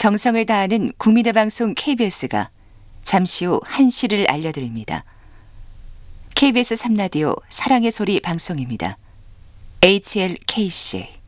정성을 다하는 국민의 방송 KBS가 잠시 후 1시를 알려드립니다. KBS 3라디오 사랑의 소리 방송입니다. HLKC